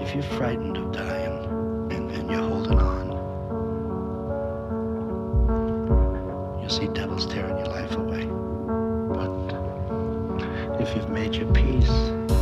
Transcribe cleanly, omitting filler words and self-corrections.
if you're frightened of dying and you're holding on, you'll see devils tearing your life away. But if you've made your peace